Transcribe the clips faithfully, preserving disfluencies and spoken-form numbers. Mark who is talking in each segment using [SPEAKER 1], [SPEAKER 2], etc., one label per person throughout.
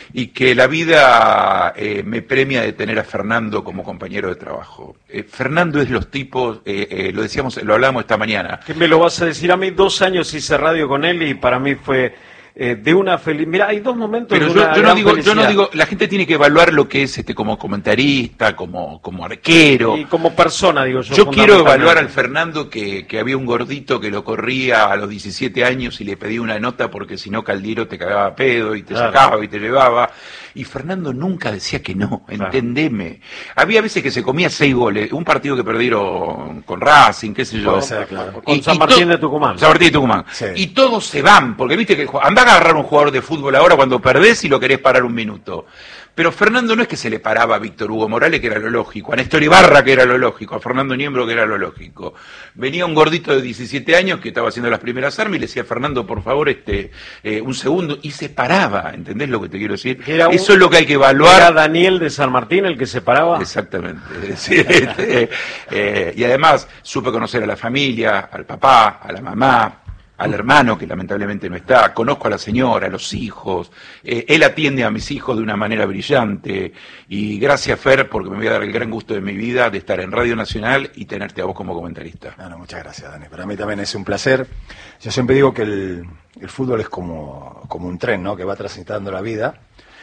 [SPEAKER 1] y que la vida eh, me premia de tener a Fernando como compañero de trabajo. Eh, Fernando es los tipos, eh, eh, lo decíamos, lo hablamos esta mañana.
[SPEAKER 2] ¿Qué me lo vas a decir a mí? Dos años hice radio con él y para mí fue eh, de una feliz... Mira, hay dos momentos
[SPEAKER 1] Pero
[SPEAKER 2] de
[SPEAKER 1] yo,
[SPEAKER 2] una
[SPEAKER 1] yo no
[SPEAKER 2] gran
[SPEAKER 1] digo,
[SPEAKER 2] felicidad.
[SPEAKER 1] yo no digo, la gente tiene que evaluar lo que es este como comentarista, como, como arquero.
[SPEAKER 2] Y como persona, digo yo.
[SPEAKER 1] Yo quiero
[SPEAKER 2] fundamentalmente.
[SPEAKER 1] evaluar al Fernando que, que había un gordito que lo corría a los diecisiete años y le pedía una nota porque si no Caldiro te cagaba a pedo y te
[SPEAKER 2] Claro.
[SPEAKER 1] sacaba y te llevaba. Y Fernando nunca decía que no,
[SPEAKER 2] Claro.
[SPEAKER 1] entendeme. Había veces que se comía seis goles, un partido que perdieron con Racing, qué sé yo.
[SPEAKER 3] Puede ser, claro.
[SPEAKER 2] Con
[SPEAKER 1] Y-
[SPEAKER 2] San
[SPEAKER 1] y
[SPEAKER 2] Martín
[SPEAKER 1] to-
[SPEAKER 2] de Tucumán.
[SPEAKER 1] San Martín de Tucumán.
[SPEAKER 3] Sí.
[SPEAKER 1] Y todos se van, porque viste que andá a agarrar un jugador de fútbol ahora cuando perdés y lo querés parar un minuto. Pero Fernando no es que se le paraba a Víctor Hugo Morales, que era lo lógico, a Néstor Ibarra, que era lo lógico, a Fernando Niembro, que era lo lógico. Venía un gordito de diecisiete años que estaba haciendo las primeras armas y le decía, Fernando, por favor, este eh, un segundo, y se paraba, ¿entendés lo que te quiero decir?
[SPEAKER 2] Era un-
[SPEAKER 1] Eso es lo que hay que evaluar.
[SPEAKER 2] ¿Era Daniel de San Martín el que se paraba?
[SPEAKER 1] Exactamente. Sí, este, eh, y además supe conocer a la familia, al papá, a la mamá, al hermano que lamentablemente no está, conozco a la señora, a los hijos, eh, él atiende a mis hijos de una manera brillante y gracias Fer porque me voy a dar el gran gusto de mi vida de estar en Radio Nacional y tenerte a vos como comentarista.
[SPEAKER 3] No, no, muchas gracias, Dani. Para mí también es un placer. Yo siempre digo que el, el fútbol es como, como un tren, ¿no? Que va transitando la vida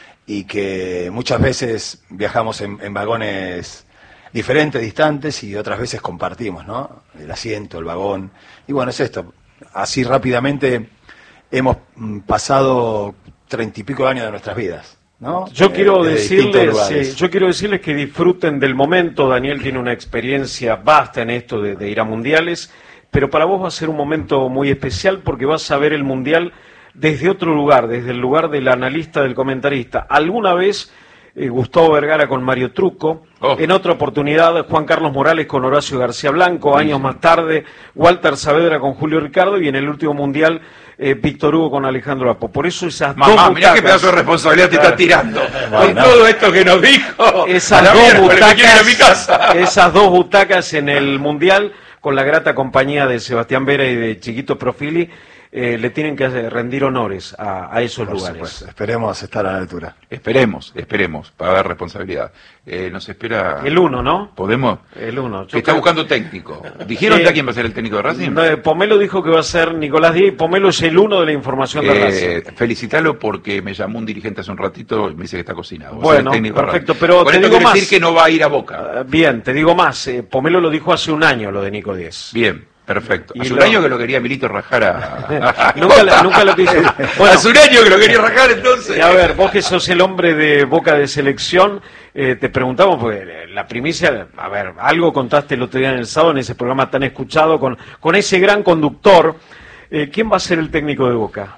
[SPEAKER 3] y que muchas veces viajamos en, en vagones diferentes, distantes y otras veces compartimos, ¿no? El asiento, el vagón. Y bueno, es esto. Así rápidamente hemos mm, pasado treinta y pico de años de nuestras vidas, ¿no?
[SPEAKER 2] Yo quiero
[SPEAKER 3] Eh, de distintos
[SPEAKER 2] decirles,
[SPEAKER 3] lugares.
[SPEAKER 2] eh, yo quiero decirles que disfruten del momento. Daniel tiene una experiencia vasta en esto de, de ir a mundiales, pero para vos va a ser un momento muy especial porque vas a ver el mundial desde otro lugar, desde el lugar del analista, del comentarista. Alguna vez eh, Gustavo Vergara con Mario Trucco,
[SPEAKER 1] Oh.
[SPEAKER 2] en otra oportunidad Juan Carlos Morales con Horacio García Blanco, años más tarde Walter Saavedra con Julio Ricardo y en el último mundial eh, Víctor Hugo con Alejandro Apo. Por eso esas
[SPEAKER 1] Mamá,
[SPEAKER 2] dos
[SPEAKER 1] mirá qué
[SPEAKER 2] butacas-
[SPEAKER 1] pedazo de responsabilidad te
[SPEAKER 2] Claro.
[SPEAKER 1] estás tirando.
[SPEAKER 3] No,
[SPEAKER 1] Con
[SPEAKER 3] no.
[SPEAKER 1] todo esto que nos dijo. a
[SPEAKER 2] Esas
[SPEAKER 1] la
[SPEAKER 2] dos
[SPEAKER 1] miércoles, me quiero ir a mi
[SPEAKER 2] butacas,
[SPEAKER 1] casa.
[SPEAKER 2] esas dos butacas en el Mundial, con la grata compañía de Sebastián Vera y de Chiquito Profili, eh, le tienen que rendir honores a, a esos
[SPEAKER 3] Por
[SPEAKER 2] lugares.
[SPEAKER 3] supuesto, esperemos estar a la altura.
[SPEAKER 1] Esperemos, esperemos, para dar responsabilidad. Eh, nos espera...
[SPEAKER 2] El uno, ¿no?
[SPEAKER 1] ¿Podemos?
[SPEAKER 2] El uno. Yo
[SPEAKER 1] Que está
[SPEAKER 2] creo-
[SPEAKER 1] buscando técnico. ¿Dijeron
[SPEAKER 2] Sí.
[SPEAKER 1] ya quién va a ser el técnico de Racing?
[SPEAKER 2] No, eh, Pomelo dijo que va a ser Nicolás Díaz y Pomelo es el uno de la información de
[SPEAKER 1] Eh,
[SPEAKER 2] Racing.
[SPEAKER 1] felicitalo porque me llamó un dirigente hace un ratito y me dice que está cocinado. Va a ser
[SPEAKER 2] Bueno,
[SPEAKER 1] el técnico de
[SPEAKER 2] perfecto,
[SPEAKER 1] Racing.
[SPEAKER 2] pero
[SPEAKER 1] Con
[SPEAKER 2] te
[SPEAKER 1] esto
[SPEAKER 2] digo
[SPEAKER 1] quiero
[SPEAKER 2] más.
[SPEAKER 1] decir que no va a ir a Boca.
[SPEAKER 2] Ah, Bien, te digo más, eh, Pomelo lo dijo hace un año lo de Nico Díez.
[SPEAKER 1] Bien, perfecto.
[SPEAKER 2] Y
[SPEAKER 1] Hace
[SPEAKER 2] lo-
[SPEAKER 1] un año que lo quería Milito rajar a... a
[SPEAKER 2] Nunca, lo- nunca lo quiso. Bueno,
[SPEAKER 1] Hace un año que lo quería rajar entonces.
[SPEAKER 2] y a ver, vos que sos el hombre de Boca de Selección, eh, te preguntamos, porque eh, la primicia, a ver, algo contaste el otro día en el sábado en ese programa tan escuchado con, con ese gran conductor. Eh, ¿Quién va a ser el técnico de Boca?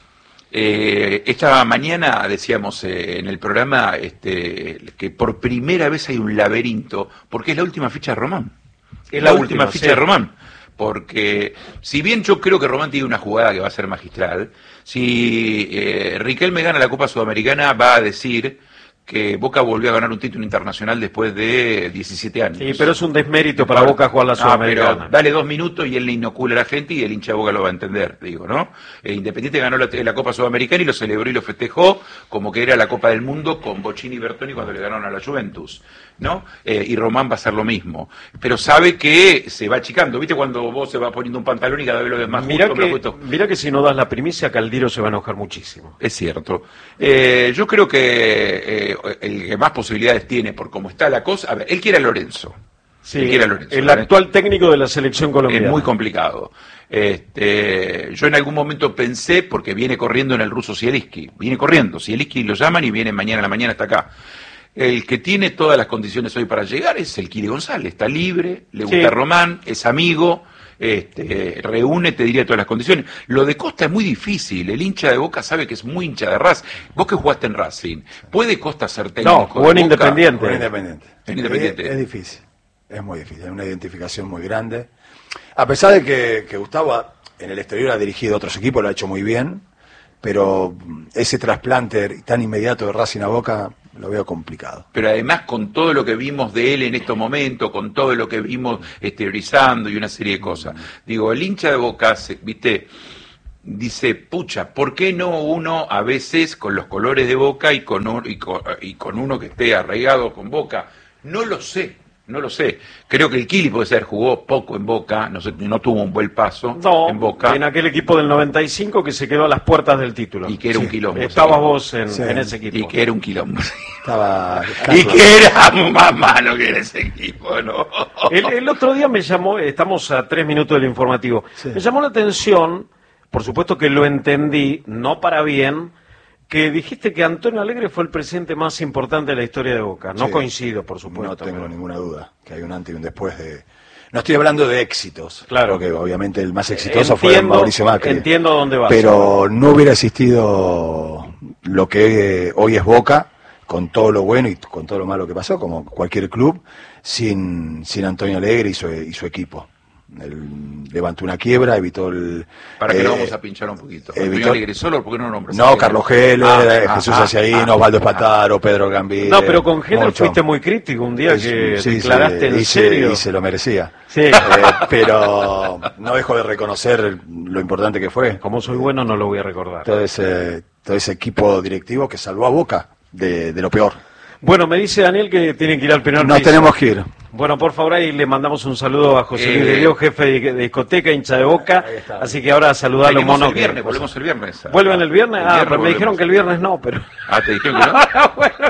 [SPEAKER 1] Eh, esta mañana decíamos eh, en el programa este, que por primera vez hay un laberinto, porque es la última ficha de Román. Es la,
[SPEAKER 2] la
[SPEAKER 1] última,
[SPEAKER 2] última,
[SPEAKER 1] ficha
[SPEAKER 2] sí.
[SPEAKER 1] de Román. Porque si bien yo creo que Román tiene una jugada que va a ser magistral, si eh, Riquelme gana la Copa Sudamericana va a decir que Boca volvió a ganar un título internacional después de diecisiete años.
[SPEAKER 2] Sí, pero es un desmérito para Boca jugar la
[SPEAKER 1] No,
[SPEAKER 2] Sudamericana.
[SPEAKER 1] pero dale dos minutos y él le inocula a la gente y el hincha de Boca lo va a entender, digo, ¿no? Eh, Independiente ganó la, la Copa Sudamericana y lo celebró y lo festejó como que era la Copa del Mundo con Bochini y Bertoni cuando le ganaron a la Juventus, ¿no? Eh, y Román va a hacer lo mismo. Pero sabe que se va achicando, ¿viste? Cuando vos se va poniendo un pantalón y cada vez lo ves más
[SPEAKER 2] Mirá
[SPEAKER 1] justo, más
[SPEAKER 2] que,
[SPEAKER 1] justo.
[SPEAKER 2] mirá que si no das la primicia, Caldiro se va a enojar muchísimo.
[SPEAKER 1] Es cierto. Eh, yo creo que eh, el que más posibilidades tiene por cómo está la cosa... A ver, él quiere a Lorenzo.
[SPEAKER 2] Sí,
[SPEAKER 1] Él quiere a Lorenzo.
[SPEAKER 2] el
[SPEAKER 1] Lorenzo.
[SPEAKER 2] actual técnico de la selección colombiana.
[SPEAKER 1] Es muy complicado. Este, yo en algún momento pensé, porque viene corriendo en el ruso Zielinski, viene corriendo, Zielinski lo llaman y viene mañana a la mañana hasta acá. El que tiene todas las condiciones hoy para llegar es el Kili González, está libre, le gusta
[SPEAKER 2] Sí.
[SPEAKER 1] Román, es amigo, este, reúne, te diría, todas las condiciones. Lo de Costa es muy difícil, el hincha de Boca sabe que es muy hincha de Racing. Vos que jugaste en Racing, ¿puede Costa ser técnico?
[SPEAKER 2] No, jugó en
[SPEAKER 1] de Boca?
[SPEAKER 2] Independiente.
[SPEAKER 3] Con Independiente.
[SPEAKER 1] En Independiente.
[SPEAKER 3] Es, es difícil, es muy difícil, es una identificación muy grande. A pesar de que, que Gustavo en el exterior ha dirigido otros equipos, lo ha hecho muy bien, pero ese trasplante tan inmediato de Racing a Boca lo veo complicado.
[SPEAKER 1] Pero además con todo lo que vimos de él en estos momentos, con todo lo que vimos exteriorizando y una serie de cosas. Digo, el hincha de Boca, se- viste, dice, pucha, ¿por qué no uno a veces con los colores de Boca y con, un, y con, y con uno que esté arraigado con Boca? No lo sé, no lo sé. Creo que el Kili puede ser, jugó poco en Boca, no, sé, no tuvo un buen paso
[SPEAKER 2] no,
[SPEAKER 1] en Boca.
[SPEAKER 2] En aquel equipo del noventa y cinco que se quedó a las puertas del título.
[SPEAKER 1] Y que era
[SPEAKER 2] sí.
[SPEAKER 1] un quilombo.
[SPEAKER 2] Estabas vos en,
[SPEAKER 3] sí.
[SPEAKER 2] en ese equipo.
[SPEAKER 1] Y que era un quilombo.
[SPEAKER 3] Estaba...
[SPEAKER 1] Y que era más malo que era ese equipo, ¿no?
[SPEAKER 2] El, el otro día me llamó, estamos a tres minutos del informativo,
[SPEAKER 3] Sí.
[SPEAKER 2] me llamó la atención, por supuesto que lo entendí, no para bien, que dijiste que Antonio Alegre fue el presidente más importante de la historia de Boca. No
[SPEAKER 3] Sí.
[SPEAKER 2] coincido, por supuesto.
[SPEAKER 3] No tengo
[SPEAKER 2] pero...
[SPEAKER 3] ninguna duda que hay un antes y un después de... No estoy hablando de éxitos,
[SPEAKER 2] Claro.
[SPEAKER 3] porque obviamente el más exitoso
[SPEAKER 2] Entiendo,
[SPEAKER 3] fue Mauricio Macri.
[SPEAKER 2] Entiendo dónde vas.
[SPEAKER 3] Pero no hubiera existido lo que hoy es Boca, con todo lo bueno y con todo lo malo que pasó, como cualquier club, sin, sin Antonio Alegre y su, y su equipo. Él levantó una quiebra, evitó el...
[SPEAKER 1] Para que
[SPEAKER 3] eh,
[SPEAKER 1] lo vamos a pinchar un poquito.
[SPEAKER 3] evitó-
[SPEAKER 1] Antonio Alegre solo, ¿por qué no lo nombras?
[SPEAKER 3] No, Carlos Heller,
[SPEAKER 1] Ah, ah,
[SPEAKER 3] Jesús
[SPEAKER 1] ah,
[SPEAKER 3] Aciaíno,
[SPEAKER 1] ah,
[SPEAKER 3] Osvaldo
[SPEAKER 1] ah,
[SPEAKER 3] Espataro, Pedro Gambino.
[SPEAKER 2] No, pero con Heller
[SPEAKER 3] mucho.
[SPEAKER 2] fuiste muy crítico un día que
[SPEAKER 3] Sí,
[SPEAKER 2] declaraste
[SPEAKER 3] sí,
[SPEAKER 2] en
[SPEAKER 3] y se-
[SPEAKER 2] serio.
[SPEAKER 3] y se lo merecía.
[SPEAKER 2] Sí.
[SPEAKER 3] Eh, pero no dejo de reconocer lo importante que fue.
[SPEAKER 2] Como soy bueno no lo voy a recordar.
[SPEAKER 3] Todo ese, todo ese equipo directivo que salvó a Boca de, de lo peor.
[SPEAKER 2] Bueno, me dice Daniel que tienen que ir al primer
[SPEAKER 3] Nos
[SPEAKER 2] piso.
[SPEAKER 3] tenemos que ir.
[SPEAKER 2] Bueno, por favor, ahí le mandamos un saludo a José Luis
[SPEAKER 1] Eh,
[SPEAKER 2] de Dios, jefe de, de discoteca, hincha de Boca.
[SPEAKER 3] Ahí está.
[SPEAKER 2] Así que ahora saludar a los
[SPEAKER 1] Venimos
[SPEAKER 2] monos.
[SPEAKER 1] el
[SPEAKER 2] que-
[SPEAKER 1] viernes, volvemos el viernes.
[SPEAKER 2] ¿Vuelven el viernes?
[SPEAKER 1] El
[SPEAKER 2] Ah,
[SPEAKER 1] viernes
[SPEAKER 2] pero me dijeron
[SPEAKER 1] volvemos.
[SPEAKER 2] que el viernes no, pero...
[SPEAKER 1] Ah, ¿te dijeron que no?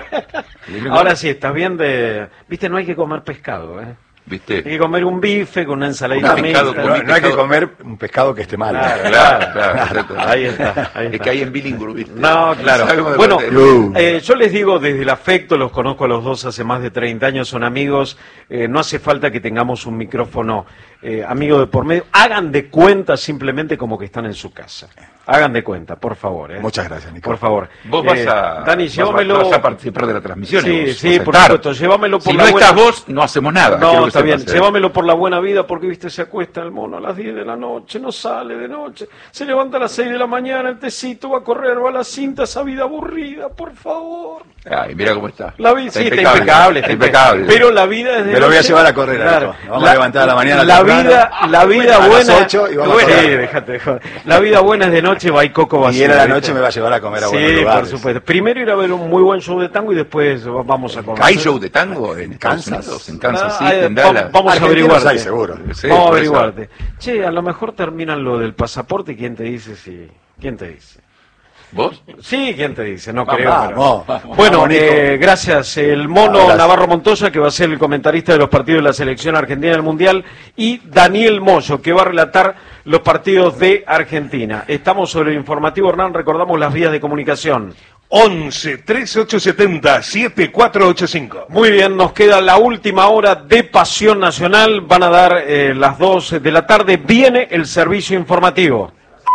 [SPEAKER 2] Bueno, ahora sí, estás bien de... Viste, no hay que comer pescado, ¿eh? Hay
[SPEAKER 1] ¿Viste?
[SPEAKER 2] que comer un bife con una ensaladita
[SPEAKER 1] Un pescado
[SPEAKER 2] mixta.
[SPEAKER 1] con
[SPEAKER 3] No,
[SPEAKER 1] mi
[SPEAKER 3] no hay que
[SPEAKER 1] pescado.
[SPEAKER 3] comer un pescado que esté mal.
[SPEAKER 2] Claro,
[SPEAKER 1] Claro, claro, exacto.
[SPEAKER 2] Ahí está, ahí
[SPEAKER 1] Es
[SPEAKER 2] está.
[SPEAKER 1] que hay en Billinghurst, ¿viste?
[SPEAKER 2] No, claro.
[SPEAKER 1] Sabemos de
[SPEAKER 2] Bueno,
[SPEAKER 1] cuál
[SPEAKER 2] eh, yo les digo desde el afecto, los conozco a los dos hace más de treinta años, son amigos, eh, no hace falta que tengamos un micrófono eh, amigo de por medio, hagan de cuenta simplemente como que están en su casa. Hagan de cuenta, por favor. ¿eh?
[SPEAKER 3] Muchas gracias, Nico.
[SPEAKER 2] Por favor.
[SPEAKER 1] Vos
[SPEAKER 2] Eh,
[SPEAKER 1] vas a,
[SPEAKER 2] Dani,
[SPEAKER 1] vas-
[SPEAKER 2] llévamelo.
[SPEAKER 1] vas a participar de la transmisión.
[SPEAKER 2] Sí,
[SPEAKER 1] y vos
[SPEAKER 2] sí,
[SPEAKER 1] vas a
[SPEAKER 2] por
[SPEAKER 1] estar.
[SPEAKER 2] supuesto, llévamelo por
[SPEAKER 1] Si
[SPEAKER 2] la
[SPEAKER 1] no
[SPEAKER 2] buena...
[SPEAKER 1] estás vos, no hacemos nada.
[SPEAKER 2] No,
[SPEAKER 1] quiero que
[SPEAKER 2] está bien,
[SPEAKER 1] sepas, ¿eh?
[SPEAKER 2] llévamelo por la buena vida porque, viste, se acuesta el mono a las diez de la noche, no sale de noche, se levanta a las seis de la mañana, el tecito, va a correr, va a la cinta, esa vida aburrida, por favor.
[SPEAKER 1] Ay, mira cómo está.
[SPEAKER 2] La vida,
[SPEAKER 1] Está
[SPEAKER 2] sí, está
[SPEAKER 1] impecable,
[SPEAKER 2] impecable,
[SPEAKER 1] está
[SPEAKER 2] está
[SPEAKER 1] impecable.
[SPEAKER 2] Pero la vida es de
[SPEAKER 3] Me lo voy a
[SPEAKER 2] noche.
[SPEAKER 3] llevar a correr, Nico. Nos vamos a levantar a la mañana
[SPEAKER 2] La
[SPEAKER 3] temprano.
[SPEAKER 2] vida, la vida
[SPEAKER 3] A las
[SPEAKER 2] buena.
[SPEAKER 3] ocho y vamos a
[SPEAKER 2] Bueno,
[SPEAKER 3] correr.
[SPEAKER 2] sí, déjate de joder. La vida buena es de noche, va y coco
[SPEAKER 3] Y
[SPEAKER 2] vacío.
[SPEAKER 3] él a la
[SPEAKER 2] ¿viste?
[SPEAKER 3] noche me va a llevar a comer a buenos
[SPEAKER 2] Sí,
[SPEAKER 3] lugares.
[SPEAKER 2] por supuesto. Primero ir a ver un muy buen show de tango y después vamos a comer.
[SPEAKER 1] ¿Hay show de tango en Estados
[SPEAKER 3] Kansas.
[SPEAKER 1] Unidos? En Kansas
[SPEAKER 2] Ah,
[SPEAKER 1] City,
[SPEAKER 2] eh,
[SPEAKER 1] en
[SPEAKER 2] va-
[SPEAKER 1] Dallas.
[SPEAKER 2] Vamos a
[SPEAKER 3] Argentinos
[SPEAKER 2] averiguarte.
[SPEAKER 3] hay, seguro.
[SPEAKER 1] Sí,
[SPEAKER 2] Vamos a
[SPEAKER 1] por eso.
[SPEAKER 2] averiguarte. Che, a lo mejor terminan lo del pasaporte. ¿Quién te dice si? ¿Quién te dice?
[SPEAKER 1] ¿Vos?
[SPEAKER 2] Sí, ¿quién te dice? No
[SPEAKER 3] Vamos,
[SPEAKER 2] creo.
[SPEAKER 3] vamos,
[SPEAKER 2] pero-
[SPEAKER 3] vamos,
[SPEAKER 2] bueno,
[SPEAKER 3] vamos, Nico.
[SPEAKER 2] eh, gracias. El mono
[SPEAKER 3] Gracias.
[SPEAKER 2] Navarro Montoya, que va a ser el comentarista de los partidos de la selección argentina del Mundial, y Daniel Moyo, que va a relatar los partidos de Argentina. Estamos sobre el informativo, Hernán. Recordamos las vías de comunicación.
[SPEAKER 4] once, treinta y ocho setenta, setenta y cuatro ochenta y cinco.
[SPEAKER 2] Muy bien, nos queda la última hora de Pasión Nacional. Van a dar eh, las dos de la tarde. Viene el servicio informativo.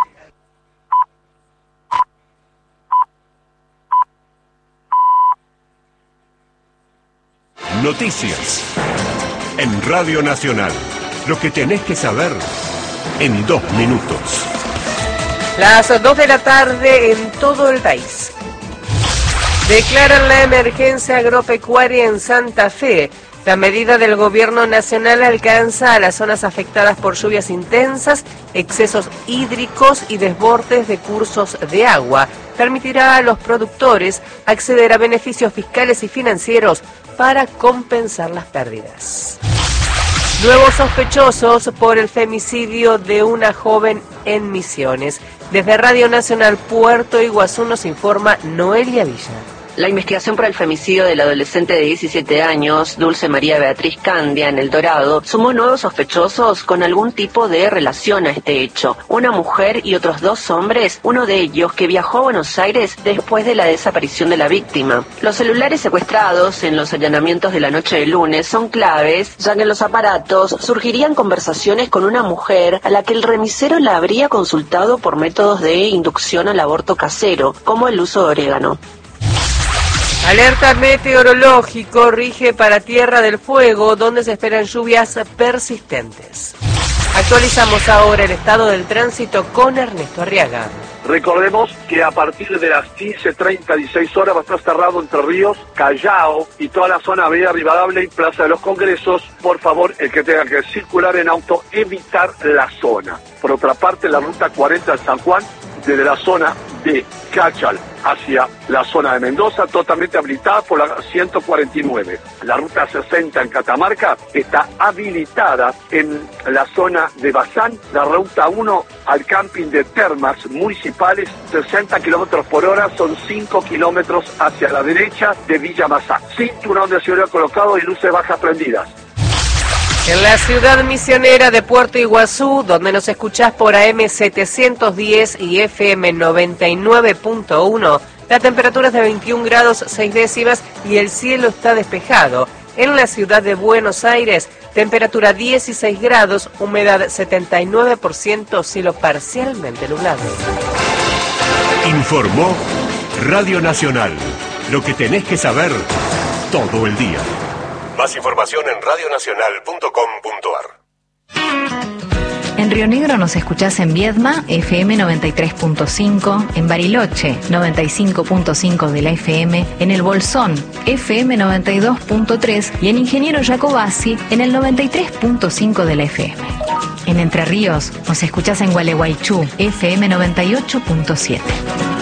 [SPEAKER 4] Noticias. En Radio Nacional. Lo que tenés que saber en dos minutos.
[SPEAKER 5] Las dos de la tarde en todo el país. Declaran la emergencia agropecuaria en Santa Fe. La medida del gobierno nacional alcanza a las zonas afectadas por lluvias intensas, excesos hídricos y desbordes de cursos de agua. Permitirá a los productores acceder a beneficios fiscales y financieros para compensar las pérdidas. Nuevos sospechosos por el femicidio de una joven en Misiones. Desde Radio Nacional Puerto Iguazú nos informa Noelia Villa.
[SPEAKER 6] La investigación por el femicidio del adolescente de diecisiete años, Dulce María Beatriz Candia, en El Dorado, sumó nuevos sospechosos con algún tipo de relación a este hecho. Una mujer y otros dos hombres, uno de ellos que viajó a Buenos Aires después de la desaparición de la víctima. Los celulares secuestrados en los allanamientos de la noche del lunes son claves, ya que en los aparatos surgirían conversaciones con una mujer a la que el remisero la habría consultado por métodos de inducción al aborto casero, como el uso de orégano.
[SPEAKER 5] Alerta meteorológico rige para Tierra del Fuego, donde se esperan lluvias persistentes. Actualizamos ahora el estado del tránsito con Ernesto Arriaga.
[SPEAKER 7] Recordemos que a partir de las quince treinta, dieciséis horas va a estar cerrado Entre Ríos, Callao y toda la zona Avenida Rivadavia y Plaza de los Congresos. Por favor, el que tenga que circular en auto, evitar la zona. Por otra parte, la ruta cuarenta de San Juan, desde la zona de Cachal hacia la zona de Mendoza, totalmente habilitada por la ciento cuarenta y nueve. La ruta sesenta en Catamarca está habilitada en la zona de Bazán. La ruta uno al camping de Termas Municipales, sesenta kilómetros por hora, son cinco kilómetros hacia la derecha de Villa Bazán. Cinturón de seguridad colocado y luces bajas prendidas.
[SPEAKER 5] En la ciudad misionera de Puerto Iguazú, donde nos escuchás por A M setecientos diez y F M noventa y nueve punto uno, la temperatura es de veintiún grados seis décimas y el cielo está despejado. En la ciudad de Buenos Aires, temperatura dieciséis grados, humedad setenta y nueve por ciento, cielo parcialmente nublado.
[SPEAKER 4] Informó Radio Nacional. Lo que tenés que saber todo el día. Más información en radio nacional punto com punto a r.
[SPEAKER 8] En Río Negro nos escuchás en Viedma, F M noventa y tres punto cinco, en Bariloche, noventa y cinco punto cinco de la F M, en El Bolsón, F M noventa y dos punto tres y en Ingeniero Jacobasi, en el noventa y tres punto cinco de la F M. En Entre Ríos nos escuchás en Gualeguaychú, F M noventa y ocho punto siete.